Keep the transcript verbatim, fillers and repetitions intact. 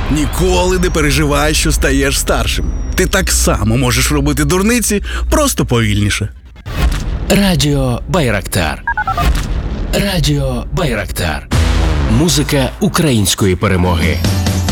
Ніколи не переживай, що стаєш старшим. Ти так само можеш робити дурниці, просто повільніше. Радіо Байрактар. Радіо Байрактар. Музика української перемоги.